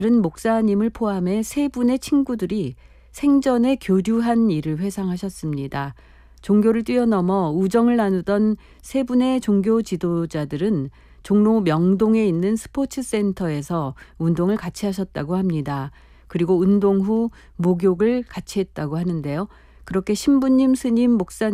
다른 목사님을 포함해 세 분의 친구들이 생전에 교류한 일을 회상하셨습니다. 종교를 뛰어넘어 우정을 나누던 세 분의 종교 지도자들은 종로 명동에 있는 스포츠센터에서 운동을 같이 하셨다고 합니다. 그리고 운동 후 목욕을 같이 했다고 하는데요. 그렇게 신부님, 스님, 목사님